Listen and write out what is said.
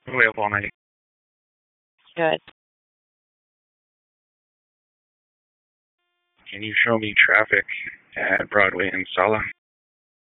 Way up all night. Good. Can you show me traffic at Broadway and Sala?